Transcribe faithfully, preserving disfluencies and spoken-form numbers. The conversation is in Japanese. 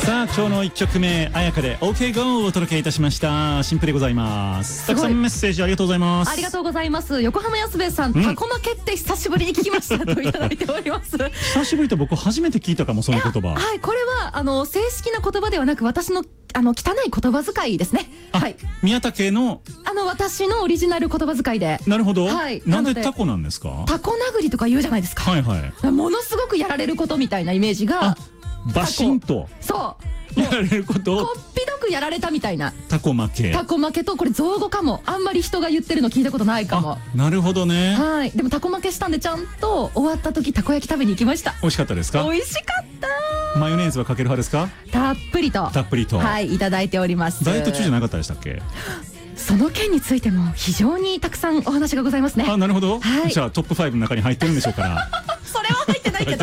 さあ今日のいっきょくめ、あやかで OK GO をお届けいたしました。新婦でございます。たくさんメッセージありがとうございます。 ありがとうございます。横浜安部さん、タコ負けって久しぶりに聞きましたといただいております。 久しぶりと僕初めて聞いたかも、その言葉。 はい、これはあの正式な言葉ではなく、私のあの汚い言葉遣いですね。はい。 宮田家のあの私のオリジナル言葉遣いで。 なるほど。 はい。 なんでタコなんですか？ タコ殴りとか言うじゃないですか。 はいはい。 ものすごくやられることみたいなイメージが。 バシンと。 そう。 やられることをこっぴどくやられたみたいな。 タコ負け。 タコ負けと、これ造語かも。あんまり人が言ってるの聞いたことないかも。 なるほどね。 はい。でもタコ負けしたんで、ちゃんと終わった時たこ焼き食べに行きました。 美味しかったですか？ 美味しかった。 マヨネーズはかける派ですか？ たっぷりと。 たっぷりと。 はい、いただいております。 ダイエット中じゃなかったでしたっけ？ その件についても非常にたくさんお話がございますね。 あ、なるほど。 はい。 じゃあトップファイブの中に入ってるんでしょうから。 それは